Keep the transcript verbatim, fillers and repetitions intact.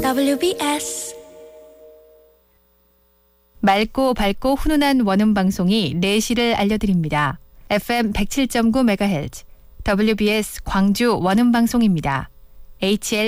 더블유비에스 맑고 밝고 훈훈한 원음 방송이 내시를 알려드립니다. 에프엠 백칠 점 구 메가헤르츠 더블유비에스 광주 원음 방송입니다. 에이치엘